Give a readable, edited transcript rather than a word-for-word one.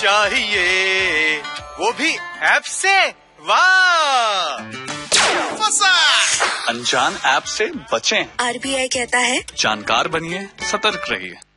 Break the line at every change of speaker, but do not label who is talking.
चाहिए, वो भी ऐप से। वाह, फंसा।
अनजान ऐप से बचें।
RBI कहता है
जानकार बनिए, सतर्क रहिए।